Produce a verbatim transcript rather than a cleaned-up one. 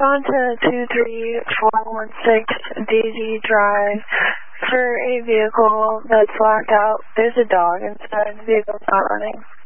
respond to two three four one six Daisy Drive for a vehicle that's locked out. There's a dog inside. The vehicle's not running.